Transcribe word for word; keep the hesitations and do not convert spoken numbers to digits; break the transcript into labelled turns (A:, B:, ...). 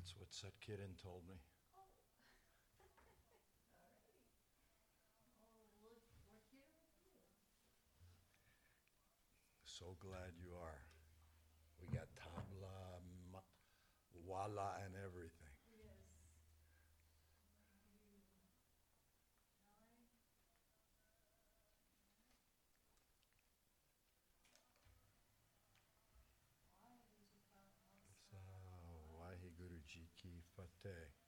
A: That's what Satkiran told me. So glad you are. We got tabla, ma- wala, and everything. So, Waheguru Ji ki fateh.